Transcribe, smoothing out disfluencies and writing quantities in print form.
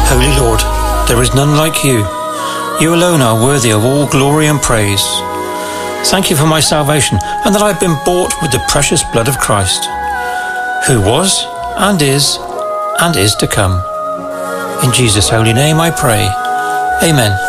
Holy Lord, there is none like you. You alone are worthy of all glory and praise. Thank you for my salvation and that I've been bought with the precious blood of Christ, who was and is to come. In Jesus' holy name I pray. Amen.